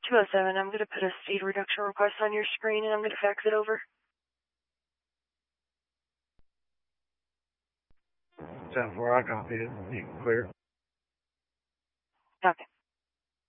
207, I'm going to put a speed reduction request on your screen and I'm going to fax it over. 7-4, I copy it. You can clear. Okay.